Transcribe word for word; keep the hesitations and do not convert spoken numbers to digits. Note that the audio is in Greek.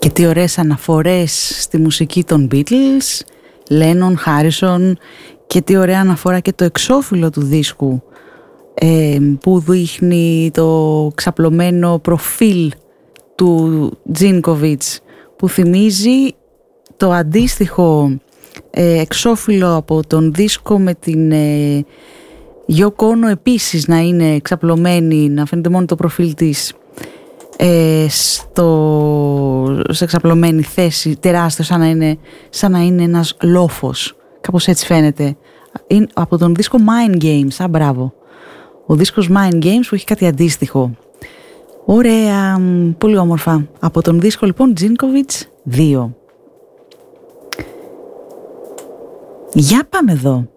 Και τι ωραίες αναφορές στη μουσική των Beatles, Lennon, Harrison, και τι ωραία αναφορά και το εξώφυλλο του δίσκου ε, που δείχνει το ξαπλωμένο προφίλ του Τζίνκοβιτς, που θυμίζει το αντίστοιχο ε, εξώφυλλο από τον δίσκο με την ε, Yoko Ono επίσης να είναι ξαπλωμένη, να φαίνεται μόνο το προφίλ της ε, στο, σε ξαπλωμένη θέση, τεράστιο, σαν να είναι, σαν να είναι ένας λόφος, κάπως έτσι φαίνεται. Είναι από τον δίσκο Mind Games, α, μπράβο. Ο δίσκος Mind Games που έχει κάτι αντίστοιχο. Ωραία, πολύ όμορφα. Από τον δίσκο λοιπόν Τζίνκοβιτς δύο. Για πάμε εδώ.